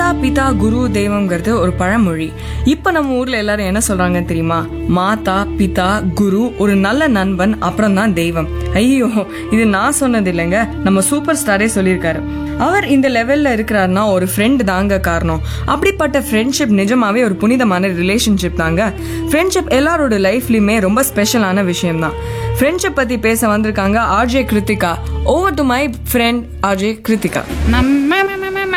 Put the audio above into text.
பிதா குரு தெய்வம்ங்கிறது ஒரு பழமொழி. இப்ப நம்ம ஊர்ல எல்லாரும் என்ன சொல்றாங்க தெரியுமா? மாதா பிதா குரு, ஒரு நல்ல நண்பன், அப்புறம் தான் தெய்வம். ஐயோ, இது நான் சொன்னது இல்லைங்க, நம்ம சூப்பர் ஸ்டாரே சொல்லியிருக்காரு. அவர் இந்த லெவல்ல இருக்கிறாருன்னா ஒரு ஃப்ரெண்ட் தாங்க காரணம். அப்படிப்பட்ட ஃப்ரெண்ட்ஷிப் நிஜமாவே ஒரு புனிதமான ரிலேஷன்ஷிப் தாங்க. ஃப்ரெண்ட்ஷிப் எல்லாரோட லைஃப்லயுமே ரொம்ப ஸ்பெஷலான விஷயம் தான். ஃப்ரெண்ட்ஷிப் பத்தி பேச வந்திருக்காங்க RJ Kiruthika. Over to my friend RJ Kiruthika.